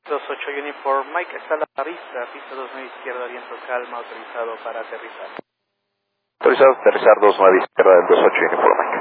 28 Uniform Mike, está la pista 29 izquierda, viento calma, autorizado para aterrizar. Autorizado, aterrizar 29 izquierda del 28 Uniform Mike.